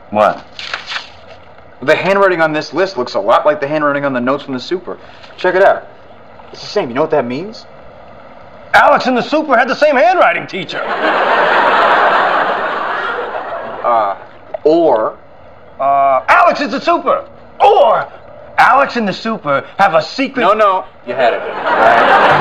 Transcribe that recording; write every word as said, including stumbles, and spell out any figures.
What? The handwriting on this list looks a lot like the handwriting on the notes from the super. Check it out. It's the same. You know what that means? Alex and the super had the same handwriting teacher. Uh, or... Uh, Alex is the super. Or Alex and the super have a secret... No, no. You had it.